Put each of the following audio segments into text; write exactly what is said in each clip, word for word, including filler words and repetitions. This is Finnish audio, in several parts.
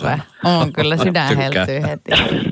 Hirveä. On kyllä, sydän heltyy heti.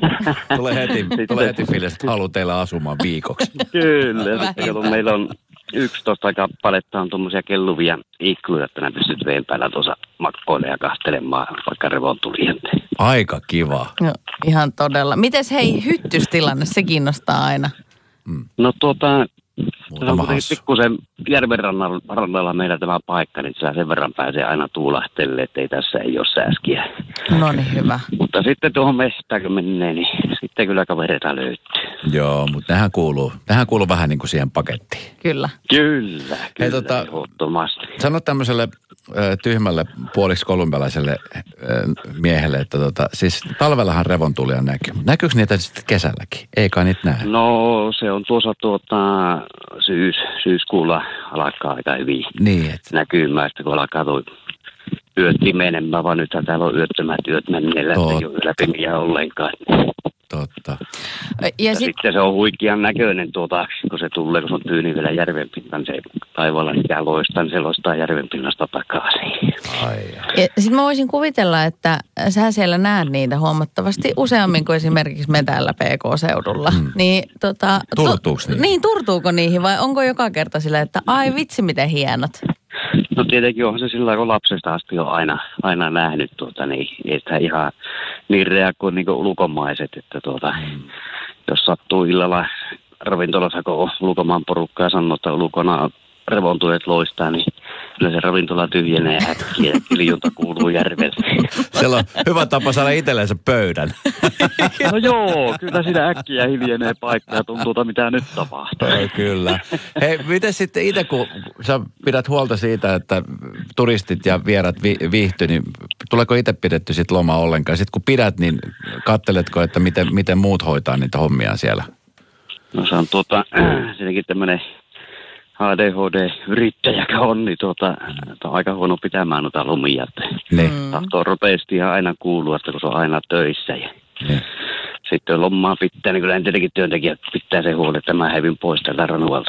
Tulee heti, tulee heti fiilis, että haluaa teillä asumaan viikoksi. Kyllä, sitten meillä on yksitoista kappaletta on tuommoisia kelluvia ikluja, että nää pystyt veen päällä tuossa makkoille ja kahtelemaan vaikka revontulien. Aika kiva. No, ihan todella. Mites hei, hyttystilanne, se kiinnostaa aina. Mm. No tuota, se on kuitenkin hassu. pikkusen järven rannalla, rannalla meillä tämä paikka, niin sillä sen verran pääsee aina tuulahtelle, ettei tässä ei ole sääskiä. No niin, hyvä. Mutta sitten tuohon mestään kun menee, niin sitten kyllä kavereita löytyy. Joo, mutta nehän kuuluu, nehän kuuluu vähän niin kuin siihen pakettiin. Kyllä. Kyllä, kyllä, Hei, tota, ehdottomasti. Sano tämmöiselle ö, tyhmälle puoliksi kolumbialaiselle ö, miehelle, että tota, siis talvellahan revontulia näkyy. Näkyykö niitä sitten kesälläkin? Ei kai niitä näe. No se on tuossa tuota, syys, syyskuulla alkaa aika hyvin Niin, että näkymään, kun alkaa tuo yöt pimenemään, vaan nythän täällä on yöttömät yöt menneellä, että ei ole läpimiä ollenkaan. totta. Ja, Ja sit, sitten se on huikean näköinen, tuota, kun se tulee, kun se on tyyni vielä järvenpinnan, se taivaalla mikä loistaa, niin se loistaa järvenpinnasta takaisin. Ai, ja sit mä voisin kuvitella, että sä siellä näet niitä huomattavasti useammin kuin esimerkiksi me täällä P K-seudulla. Mm. Niin, tota, Turtuuko to, niihin? Niin, turtuuko niihin vai onko joka kerta sillä, että ai vitsi miten hienot? No tietenkin onhan se sillä kun lapsesta asti on aina, aina nähnyt, tuota, niin ei sitä ihan niin reagoi niin kuin ulkomaiset, että tuota, mm. jos sattuu illalla ravintolassa, kun on ulkomaan porukkaa ja sanoo, että ulkona revontulet loistaa, niin kyllä se ravintola tyhjenee äkkiä ja kiljunta kuuluu järvelle. siellä on hyvä tapa saada itsellensä pöydän. No joo, kyllä siinä äkkiä hiljenee paikka ja tuntuu, mitä nyt tapahtuu. Oi, kyllä. Hei, miten sitten itse, kun sä pidät huolta siitä, että turistit ja vierat vi- viihtyy, niin tuleeko itse pidetty sit lomaa ollenkaan? Sitten kun pidät, niin katseletko, että miten, miten muut hoitaa niitä hommia siellä? No se on tuota, siinäkin tämmöinen A D H D-yrittäjä on, niin tuota, on aika huono pitämään noita lomia. Niin. Mm. Tahtoo ropeasti ihan aina kuulua, että kun se on aina töissä. Ja Niin. sitten lomaa pitää, niin kyllä tietenkin työntekijät pitää se huoli, että mä häivin pois tältä ranualta.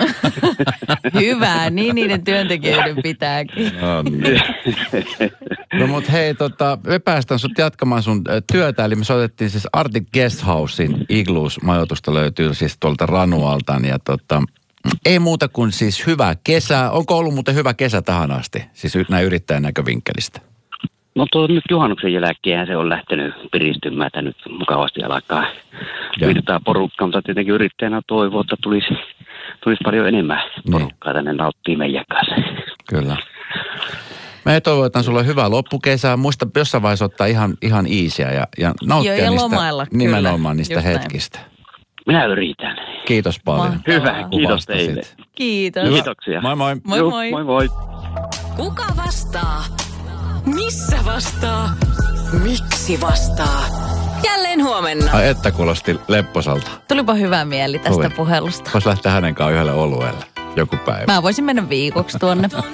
Hyvä, niin niiden työntekijöiden pitääkin. No, niin. No mut hei, tota, me päästään sut jatkamaan sun ö, työtä, eli me soitettiin siis Arctic Guest Housein Iglus-majoitusta löytyy siis tuolta Ranualtaan ja tota, ei muuta kuin siis hyvää kesää. Onko ollut muuten hyvä kesä tähän asti, siis y- näin yrittäjän näkövinkkelistä? No tuo nyt juhannuksen jälkeen se on lähtenyt piristymään, että nyt mukavasti alkaa virtaa porukkaa, mutta tietenkin yrittäjänä toivoo, että tulisi, tulisi paljon enemmän porukkaa tänne nauttii meidän kanssa. Kyllä. Me toivotan sulle hyvää loppukesää. Muista jossain vaiheessa ottaa ihan, ihan iisiä ja, ja nauttia Joo, ja niistä, lomailla, kyllä. nimenomaan niistä Just näin. hetkistä. Minä yritän. Kiitos paljon. Mahtavaa. Hyvä, kiitos Kuvastasit. teille. Kiitos. Kiitoksia. Moi moi. Moi Joo, moi. moi moi. Kuka vastaa? Missä vastaa? Miksi vastaa? Jälleen huomenna. Ai että kuulosti lepposalta. Tulipa hyvä mieli tästä Tuli. puhelusta. Voisi lähteä hänen kanssaan yhdelle olueelle joku päivä. Mä voisin mennä viikoksi tuonne.